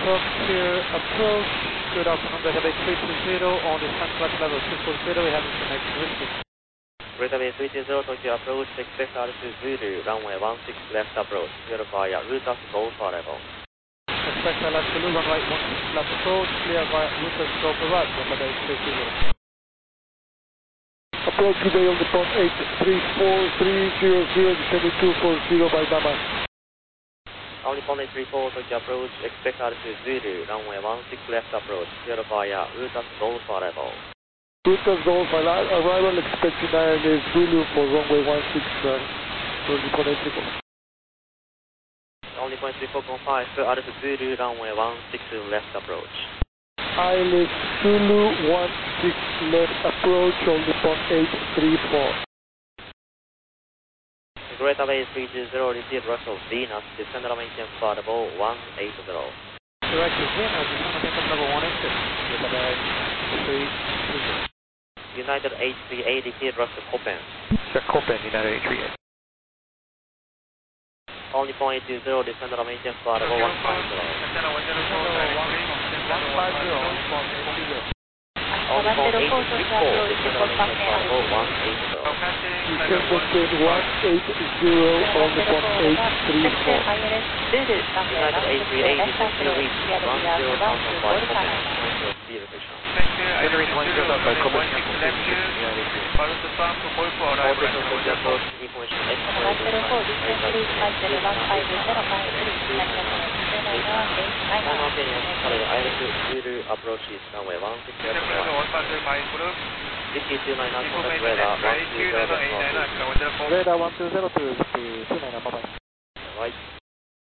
Fox here, approach. Good afternoon, Delta Bay 320 on descent flight level 240, we have information whiskey. Delta Bay 320, Tokyo approach, expect altitude Zulu, runway 16 left approach, clear via Rutas Golf level. Expect altitude runway 16 left approach, clear via Rutas Golf right, Delta Bay 320. Approach today on the pond 834300, descending 240 by Dama. Only pond 834, Tokyo approach, expect altitude Zulu, runway 16 left approach, clear via Rutas Golf level. Rutas Golf arrival expected 9 is Zulu for runway 16, for the pond 834. Only point 34 confirm, altitude Zulu, runway 16 left approach. Islet Zulu 16 left approach on the pond 834. Delta Bay 320, receive Russell Venus, descend and maintain flight level 180. Direct to Venus, descend and maintain level 180. Delta Bay 320. United 838, receive Russell Copen. Check Copen, United 838. Only point 820, descend and maintain flight level 150. Only point 834, descend and maintain flight level 180. Descend 180 on the pond 834. United 838, descend to reach 10,000 flight Copen, 20 speed restriction. Generate 10,000 by Copen, approach information simultaneous altitude Zulu approaches runway 16 left right. CT29 contact radar 120 Radar 120 to 29, bye-bye. Right.